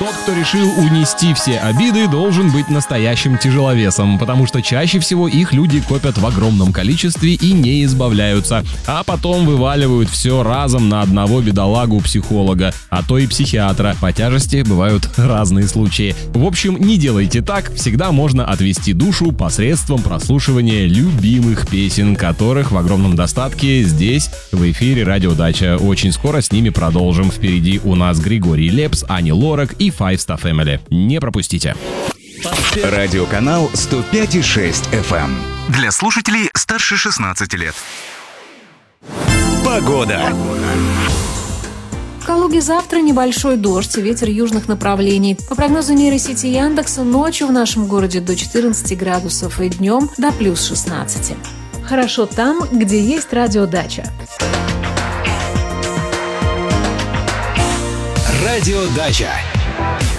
Тот, кто решил унести все обиды, должен быть настоящим тяжеловесом, потому что чаще всего их люди копят в огромном количестве и не избавляются, а потом вываливают все разом на одного бедолагу-психолога, а то и психиатра. По тяжести бывают разные случаи. В общем, не делайте так, всегда можно отвести душу посредством прослушивания любимых песен, которых в огромном достатке здесь, в эфире Радио Дача. Очень скоро с ними продолжим. Впереди у нас Григорий Лепс, Ани Лорак и Five Star Family. Не пропустите. Радиоканал 105,6 FM. Для слушателей старше 16 лет. Погода. В Калуге завтра небольшой дождь и ветер южных направлений. По прогнозу нейросети Яндекса, ночью в нашем городе до 14 градусов и днем до плюс 16. Хорошо там, где есть радиодача. Радио Дача.